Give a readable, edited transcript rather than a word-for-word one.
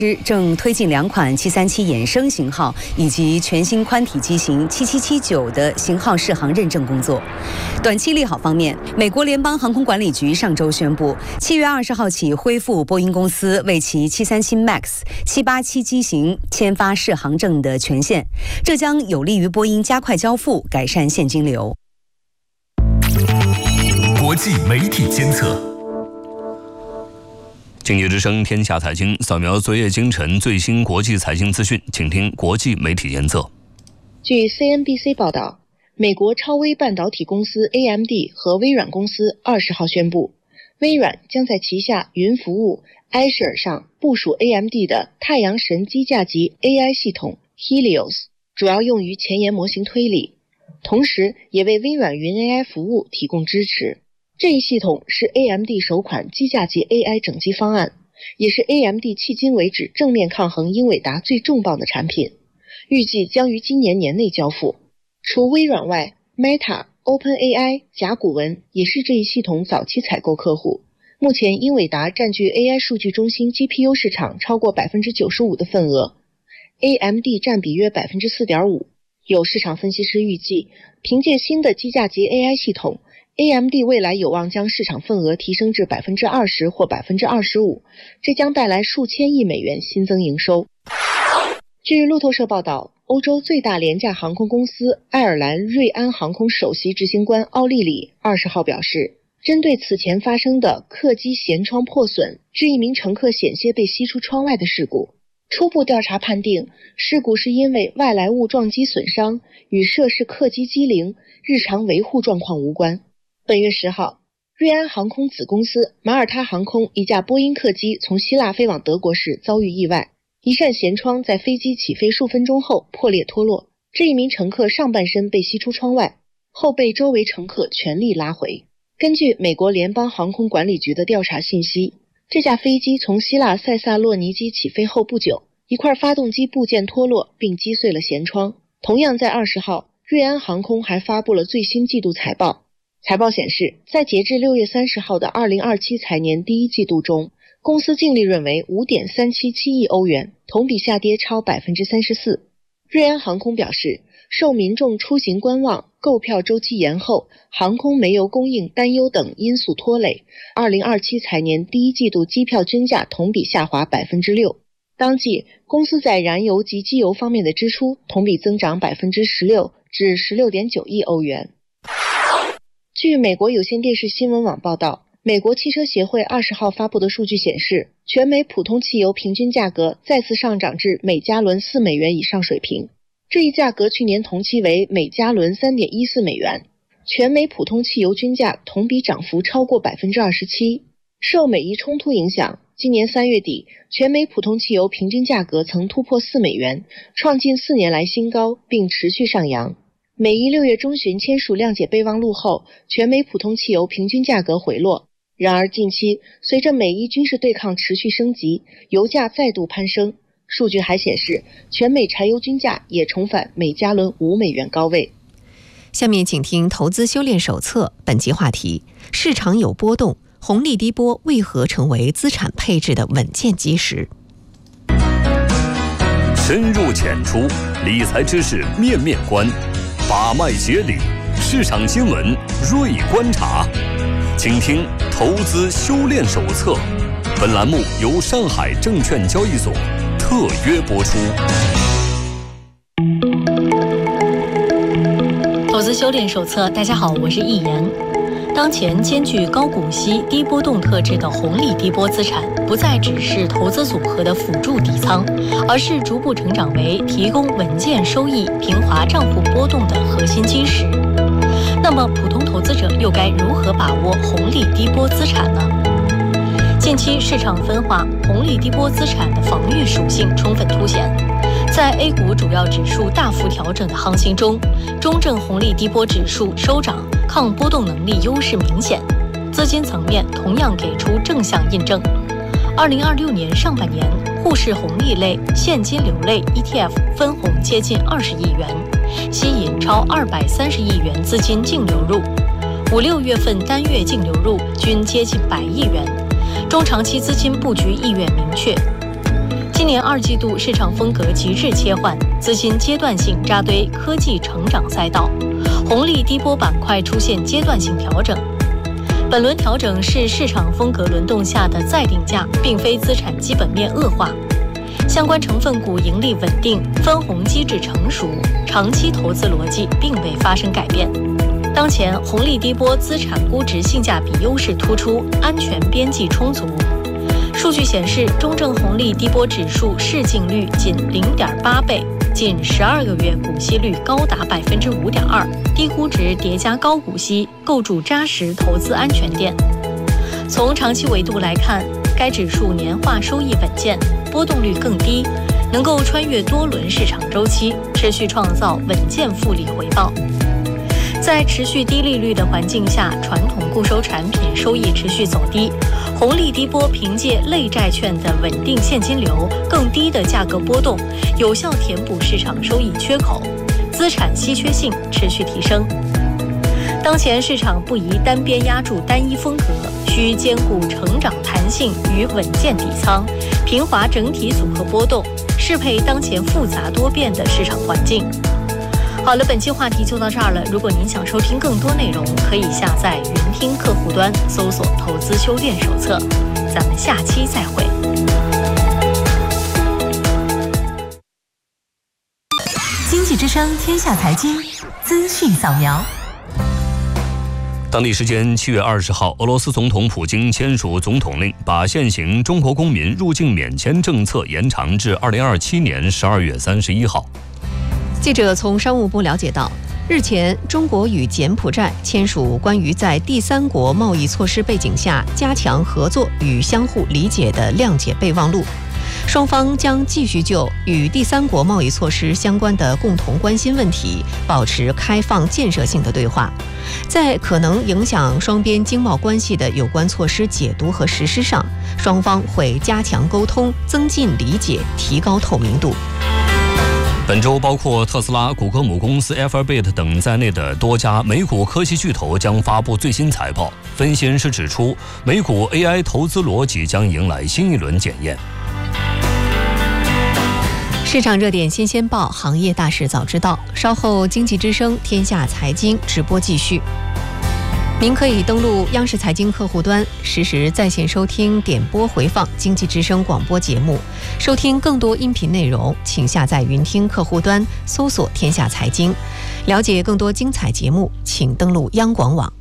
正推进2款737衍生型号以及全新宽体机型7779的型号适航认证工作。短期利好方面，美国联邦航空管理局上周宣布，7月20号起恢复波音公司为其737 MAX、787机型签发适航证的权限，这将有利于波音加快交付，改善现金流。 国际媒体监测。 经济之声天下财经扫描昨夜今晨最新国际财经资讯，请听国际媒体监测。 据 CNBC 报道，美国超微半导体公司 AMD 和微软公司20号宣布，微软将在旗下云服务 Azure 上部署 AMD 的太阳神机架级 AI 系统 Helios， 主要用于前沿模型推理，同时也为微软云 AI 服务提供支持。这一系统是 AMD 首款机架级 AI 整机方案，也是 AMD 迄今为止正面抗衡英伟达最重磅的产品，预计将于今年年内交付。除微软外， Meta、OpenAI、甲骨文也是这一系统早期采购客户。目前英伟达占据 AI 数据中心 GPU 市场超过 95% 的份额， AMD 占比约 4.5%。 有市场分析师预计，凭借新的机架级 AI 系统， AMD 未来有望将市场份额提升至 20% 或 25%， 这将带来数千亿美元新增营收。据路透社报道，欧洲最大廉价航空公司爱尔兰瑞安航空首席执行官奥利里20号表示，针对此前发生的客机舷窗破损致一名乘客险些被吸出窗外的事故，初步调查判定，事故是因为外来物撞击损伤，与涉事客机机龄、日常维护状况无关。本月10号，瑞安航空子公司马耳他航空一架波音客机从希腊飞往德国时遭遇意外，一扇舷窗在飞机起飞数分钟后破裂脱落，这一名乘客上半身被吸出窗外，后被周围乘客全力拉回。根据美国联邦航空管理局的调查信息，这架飞机从希腊塞萨洛尼基起飞后不久，一块发动机部件脱落并击碎了舷窗。同样在20号，瑞安航空还发布了最新季度财报。财报显示，在截至6月30号的2027财年第一季度中，公司净利润为 5.377 亿欧元，同比下跌超 34%。 瑞安航空表示，受民众出行观望、购票周期延后、航空煤油供应担忧等因素拖累，2027财年第一季度机票均价同比下滑 6%。 当季公司在燃油及机油方面的支出同比增长 16% 至 16.9 亿欧元。据美国有线电视新闻网报道，美国汽车协会20号发布的数据显示，全美普通汽油平均价格再次上涨至每加仑4美元以上水平，这一价格去年同期为每加仑 3.14 美元。全美普通汽油均价同比涨幅超过 27%。 受美伊冲突影响，今年3月底，全美普通汽油平均价格曾突破4美元，创近4年来新高，并持续上扬。美伊6月中旬签署谅解备忘录后，全美普通汽油平均价格回落。然而近期，随着美伊军事对抗持续升级，油价再度攀升。数据还显示，全美柴油均价也重返每加仑5美元高位。 下面请听投资修炼手册，本集话题：市场有波动，红利低波为何成为资产配置的稳健基石？ 深入浅出，理财知识面面观，把脉协理，市场新闻锐观察。请听投资修炼手册，本栏目由上海证券交易所特约播出。 投资修炼手册，大家好，我是易言。当前兼具高股息、低波动特质的红利低波资产，不再只是投资组合的辅助底仓，而是逐步成长为提供稳健收益、平滑账户波动的核心基石。那么，普通投资者又该如何把握红利低波资产呢？近期市场分化，红利低波资产的防御属性充分凸显。在 A 股主要指数大幅调整的行情中，中证红利低波指数收涨，抗波动能力优势明显。资金层面同样给出正向印证。2026年上半年，沪市红利类、现金流类 ETF 分红接近20亿元，吸引超230亿元资金净流入。5、6月份单月净流入均接近100亿元，中长期资金布局意愿明确。 今年2季度市场风格极致切换，资金阶段性扎堆科技成长赛道，红利低波板块出现阶段性调整。本轮调整是市场风格轮动下的再定价，并非资产基本面恶化。相关成分股盈利稳定，分红机制成熟，长期投资逻辑并未发生改变。当前红利低波资产估值性价比优势突出，安全边际充足。数据显示，中证红利低波指数市净率仅 0.8 倍，近12个月股息率高达 5.2%， 低估值叠加高股息，构筑扎实投资安全垫。从长期维度来看，该指数年化收益稳健，波动率更低，能够穿越多轮市场周期，持续创造稳健复利回报。在持续低利率的环境下，传统固收产品收益持续走低，红利低波凭借类债券的稳定现金流、更低的价格波动，有效填补市场收益缺口，资产稀缺性持续提升。当前市场不宜单边压住单一风格，需兼顾成长弹性与稳健底仓，平滑整体组合波动，适配当前复杂多变的市场环境。好了，本期话题就到这儿了。如果您想收听更多内容，可以下载云听客户端，搜索投资修炼手册。咱们下期再会。 经济之声天下财经资讯扫描。 当地时间7月20号，俄罗斯总统普京签署总统令，把现行中国公民入境免签政策延长至2027年12月31号。 记者从商务部了解到，日前中国与柬埔寨签署关于在第三国贸易措施背景下加强合作与相互理解的谅解备忘录，双方将继续就与第三国贸易措施相关的共同关心问题保持开放建设性的对话，在可能影响双边经贸关系的有关措施解读和实施上，双方会加强沟通，增进理解，提高透明度。 本周，包括特斯拉、谷歌母公司 Alphabet 等在内的多家美股科技巨头将发布最新财报。分析人士指出，美股 AI 投资逻辑将迎来新一轮检验。 市场热点新鲜报，行业大事早知道。稍后，经济之声天下财经直播继续。您可以登录央视财经客户端，实时在线收听点播回放经济之声广播节目。收听更多音频内容，请下载云听客户端，搜索天下财经。了解更多精彩节目，请登录央广网。